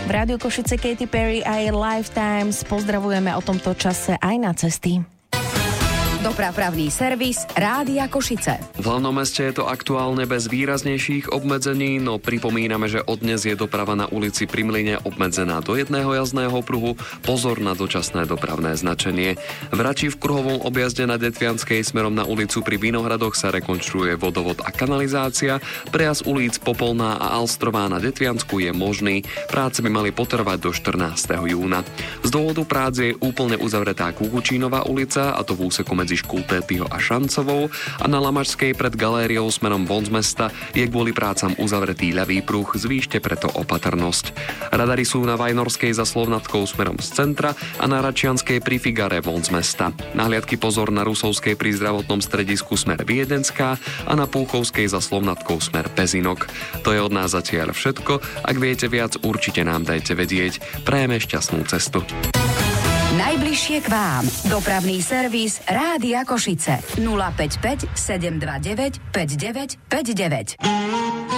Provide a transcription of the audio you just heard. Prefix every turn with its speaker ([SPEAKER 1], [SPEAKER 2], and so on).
[SPEAKER 1] V Rádiu Košice Katy Perry a jej Lifetimes pozdravujeme o tomto čase aj na cesty.
[SPEAKER 2] Dopravný servis Rádia Košice.
[SPEAKER 3] V hlavnom meste je to aktuálne bez výraznejších obmedzení, no pripomíname, že od dnes je doprava na ulici Pri Mlyne obmedzená do jedného jazdného pruhu. Pozor na dočasné dopravné značenie. V Rači v kruhovom objazde na Detvianskej smerom na ulicu Pri Vinohradoch sa rekonštruuje vodovod a kanalizácia. Prejazd ulic Popolná a Alstrová na Detviansku je možný. Práce by mali potrvať do 14. júna. Z dôvodu prác je úplne uzavretá Kukučínová ulica, a to v úseku medzi Škultétyho a Šancovou, a na Lamačskej pred galériou smerom von z mesta je kvôli prácam uzavretý ľavý pruh, zvýšte preto opatrnosť. Radary sú na Vajnorskej za Slovnatkou smerom z centra a na Račianskej pri Figare von z mesta. Nahliadky pozor na Rusovskej pri zdravotnom stredisku smer Viedenská a na Púchovskej za Slovnatkou smer Pezinok. To je od nás zatiaľ všetko. Ak viete viac, určite nám dajte vedieť. Prajeme šťastnú cestu.
[SPEAKER 2] Najbližšie k vám. Dopravný servis Rádia Košice. 055 729 5959.